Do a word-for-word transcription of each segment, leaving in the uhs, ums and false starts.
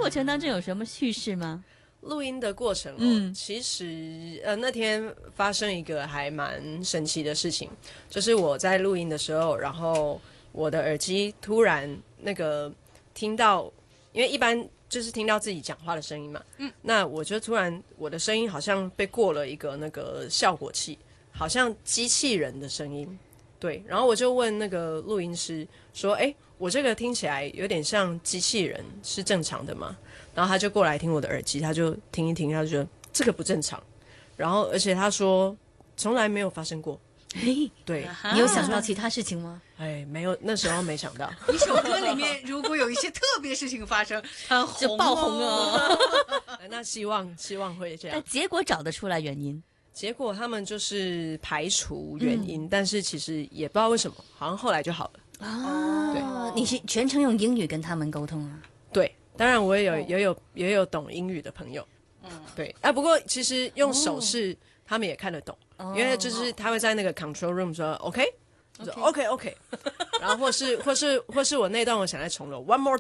过程当中有什么趣事吗？ 录音的过程哦， 嗯其实呃那天发生一个还蛮神奇的事情，就是我在录音的时候，然后我的耳机突然那个听到，因为一般就是听到自己讲话的声音嘛，嗯，那我就突然我的声音好像被过了一个那个效果器，好像机器人的声音，对，然后我就问那个录音师说，哎，我这个听起来有点像机器人，是正常的吗？然后他就过来听我的耳机，他就听一听，他就觉得这个不正常。然后而且他说从来没有发生过。对， 你有想到其他事情吗？ 哎，没有，那时候没想到。 一首歌里面如果有一些特别事情发生，很红、 就爆红哦。 那希望希望会这样。 但结果找得出来原因？ 结果他们就是排除原因，嗯、但是其实也不知道为什么，好像后来就好了。 哦，对，你是全程用英语跟他们沟通啊？ 对。当然，我也有也有也有懂英语的朋友，嗯，对啊。不过其实用手势，哦、他们也看得懂，哦、因为就是他会在那个 control room 说 OK， 我说 OK OK， 然后或是或是或是我那段我想再重录 one more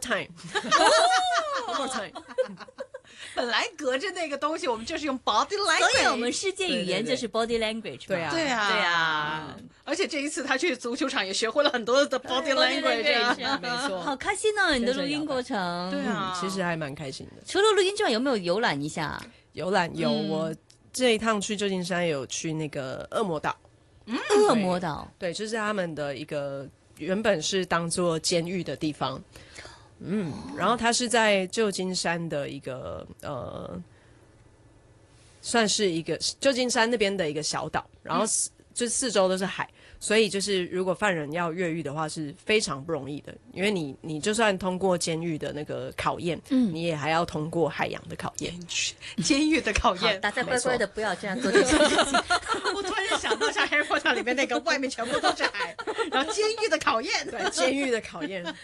time，one more time。 本来隔着那个东西，我们就是用 body language， 所以我们世界语言就是 body language。 对啊， 对啊， 对啊。 而且这一次他去足球场也学会了很多的 body language， 啊、没错， 好开心哦！你的录音过程， 对啊、 嗯，其实还蛮开心的。 除了录音之外，有没有游览一下？ 游览有，嗯、我这一趟去旧金山有去那个恶魔岛。 嗯，恶魔岛， 对，就是他们的一个原本是当做监狱的地方。嗯，然后它是在旧金山的一个呃，算是一个旧金山那边的一个小岛，然后四、嗯、就四周都是海，所以就是如果犯人要越狱的话是非常不容易的，因为你你就算通过监狱的那个考验，嗯，你也还要通过海洋的考验， 监狱的考验， 大家乖乖的不要这样做这件事情。 我突然想到像《Harry Potter》里面那个外面全部都是海，然后监狱的考验， 对，监狱的考验